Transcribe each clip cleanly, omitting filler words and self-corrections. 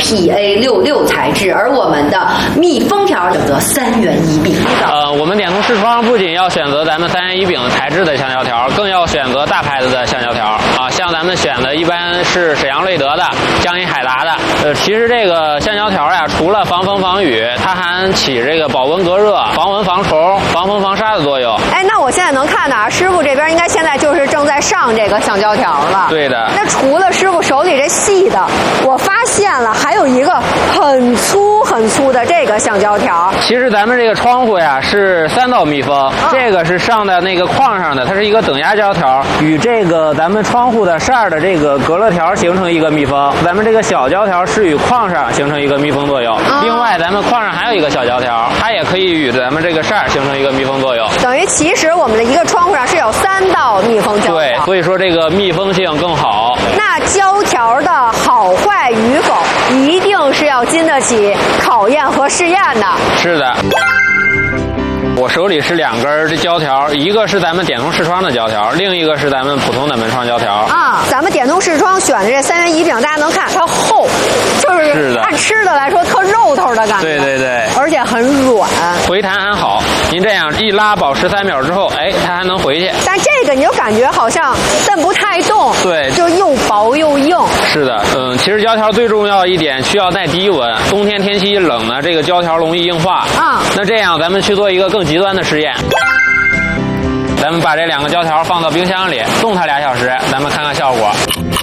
PA66材质，而我们的密封条选择3元一柄。 我们点通视窗不仅要选择咱们3元一柄材质的橡胶条，更要选择大牌子的橡胶条啊。像咱们选的一般是沈阳瑞德的、江阴海达的。其实这个橡胶条呀，除了防风防雨，它还起这个保温隔热、防蚊防虫、防风防沙的作用。 哎，那我现在能看到啊，师傅这边应该现在就是正在上这个橡胶条了。 对的。 那除了师傅手里这细的，我发现了还有一个很粗很粗的这个橡胶条。 其实咱们这个窗户呀是3道密封，这个是上的那个框上的，它是一个等压胶条，与这个咱们窗户的扇的这个隔热条形成一个密封。咱们这个小胶条是与框上形成一个密封作用。另外，咱们框上还有一个小胶条，它也可以与咱们这个扇形成一个密封作用。 等于其实我们的一个窗户上是有3道密封胶条。 对，所以说这个密封性更好。 那胶条的好坏与否，一定是要经得起考验和试验的。 是的。我手里是2根这胶条，一个是咱们点通视窗的胶条，另一个是咱们普通的门窗胶条。 啊，咱们点通视窗选的这3元一柄，大家能看它厚，就是按吃的来说特肉头的感觉。 对对对， 而且很软， 回弹还好。您这样一拉保持3秒之后，哎，它还能回去。 但这个你就感觉好像蹬不太动， 对， 就又薄又硬。 是的，其实胶条最重要一点需要耐低温，冬天天气一冷呢，这个胶条容易硬化。啊，那这样咱们去做一个更极端的实验。咱们把这2个胶条放到冰箱里，冻它2小时，咱们看看效果。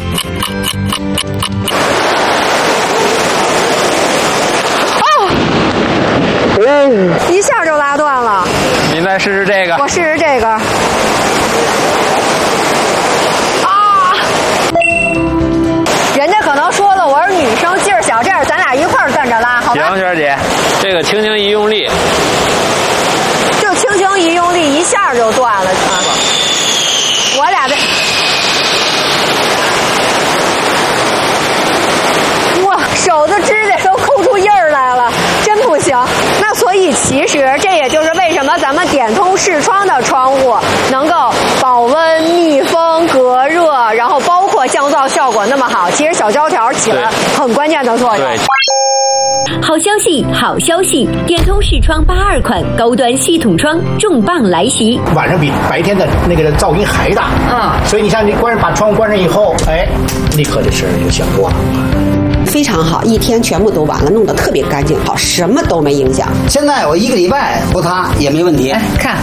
一下就拉断了。 您再试试这个。 我试试这个。啊！人家可能说了我是女生，劲儿小，这样咱俩一块儿跟着拉，好吧？ 行，娟儿姐，这个轻轻一用力， 就轻轻一用力，一下就断了。我俩这，哇，手的指甲都抠出印儿来了，真不行。那所以其实这也就是为什么咱们点通视窗的窗户能够保温、密封、隔热，然后包括降噪效果那么好，其实小胶条起了很关键的作用。 好消息，好消息！点通视窗82款高端系统窗重磅来袭， 晚上比白天的那个噪音还大啊！所以你像你把窗户关上以后，哎，立刻这声就小过了。 非常好，一天全部都完了，弄得特别干净，好，什么都没影响。 现在我1个礼拜不擦也没问题。 哎，看。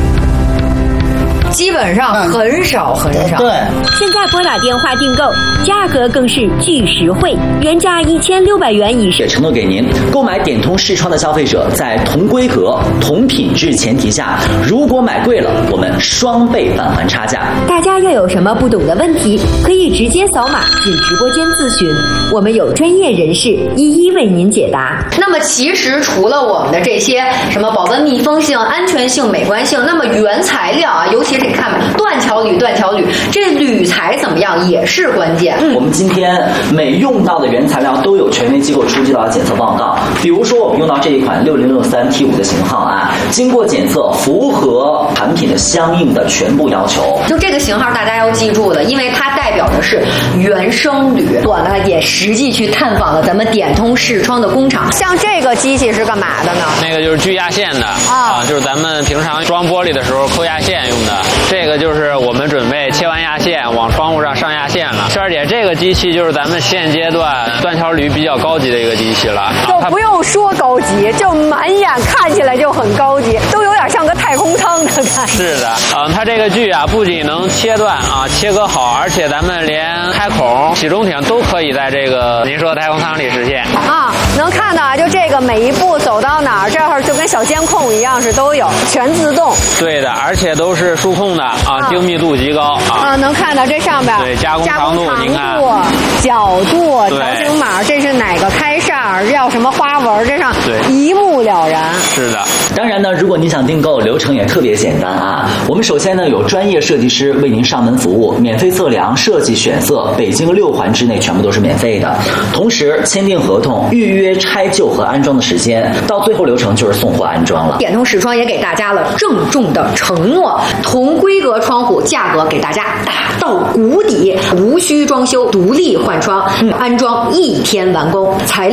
基本上很少很少。 对， 现在拨打电话订购，价格更是巨实惠，原价1600元以上。 也承诺给您，购买点通视窗的消费者，在同规格、同品质前提下，如果买贵了，我们双倍返还差价。 大家要有什么不懂的问题，可以直接扫码进直播间咨询，我们有专业人士一一为您解答。 那么其实除了我们的这些什么保温密封性、安全性、美观性，那么原材料啊，尤其是你看吧，断桥铝，这铝材怎么样也是关键。 我们今天每用到的原材料都有权威机构出具到检测报告。比如说我们用到这一款6063 T5 的型号啊，经过检测符合产品的相应的全部要求。 就这个型号大家要记住了，因为它代表的是原生铝。我呢也实际去探访了咱们点通视窗的工厂。像这个机器是干嘛的呢？ 那个就是锯压线的啊，就是咱们平常装玻璃的时候抠压线用的。这个就是我们准备切完压线往窗户上上压线了。娟儿姐，这个机器就是咱们现阶段断桥铝比较高级的一个机器了。 就不用说高级，就满眼看起来就很高级，都有点像个太空舱的感觉。 是的，它这个锯啊，不仅能切断啊，切割好，而且咱们连开孔、起中挺都可以在这个您说的太空舱里实现啊。能看到啊，就这个每一步走到哪儿，这儿就跟小监控一样，是都有全自动。 对的，而且都是数控的啊，精密度极高啊。 能看到这上边对加工长度，您看角度、条形码，这是哪个开扇，要什么花纹，这上一目了然。 是的。 当然呢，如果你想订购，流程也特别简单啊。我们首先呢有专业设计师为您上门服务，免费测量、设计、选色，北京6环之内全部都是免费的。同时签订合同，预约拆旧和安装的时间，到最后流程就是送货安装了。 点通视窗也给大家了郑重的承诺，同规格窗户价格给大家打到谷底，无需装修，独立换窗，安装1天完工，材料